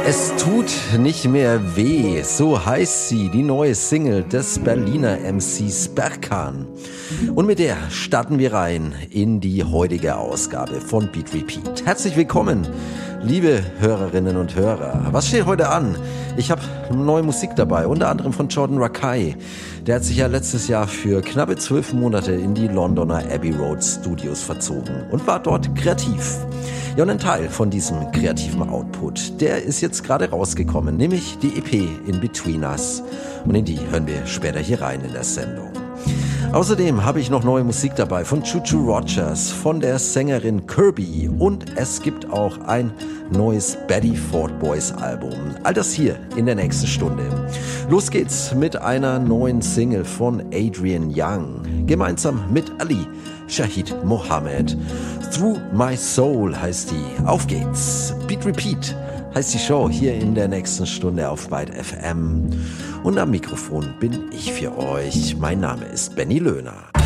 Es tut nicht mehr weh, so heißt sie, die neue Single des Berliner MCs Berkan. Und mit der starten wir rein in die heutige Ausgabe von Beat Repeat. Herzlich willkommen, liebe Hörerinnen und Hörer. Was steht heute an? Ich habe neue Musik dabei, unter anderem von Jordan Rakei. Der hat sich ja letztes Jahr für knappe 12 Monate in die Londoner Abbey Road Studios verzogen und war dort kreativ. Ja, und ein Teil von diesem kreativen Output, der ist jetzt gerade rausgekommen, nämlich die EP In Between Us. Und in die hören wir später hier rein in der Sendung. Außerdem habe ich noch neue Musik dabei von Choo Choo Rogers, von der Sängerin Kirby und es gibt auch ein neues Betty Ford Boys Album. All das hier in der nächsten Stunde. Los geht's mit einer neuen Single von Adrian Young, gemeinsam mit Ali Shahid Mohammed. Through My Soul heißt die. Auf geht's. Beat Repeat heißt die Show hier in der nächsten Stunde auf Byte FM. Und am Mikrofon bin ich für euch. Mein Name ist Benny Löhner.